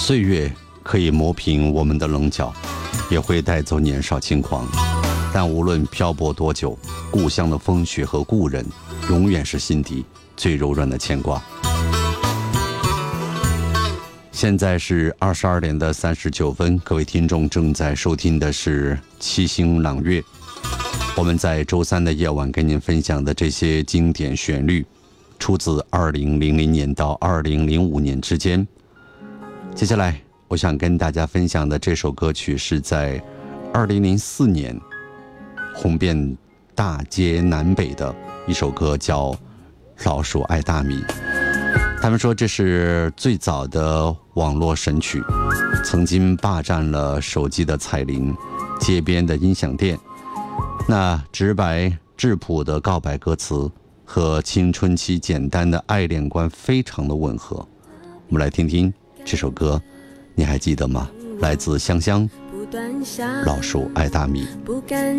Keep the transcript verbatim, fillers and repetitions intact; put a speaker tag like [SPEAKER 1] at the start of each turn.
[SPEAKER 1] 岁月可以磨平我们的棱角，也会带走年少轻狂，但无论漂泊多久，故乡的风雪和故人永远是心底最柔软的牵挂。现在是二十二点的三十九分，各位听众正在收听的是七星朗月。我们在周三的夜晚跟您分享的这些经典旋律，出自二零零零年到二零零五年之间。接下来我想跟大家分享的这首歌曲是在二零零四年红遍大街南北的一首歌，叫《老鼠爱大米》。他们说这是最早的网络神曲，曾经霸占了手机的彩铃、街边的音响店。那直白质朴的告白歌词和青春期简单的爱恋观非常的吻合。我们来听听这首歌，你还记得吗？来自香香，《老鼠爱大米》。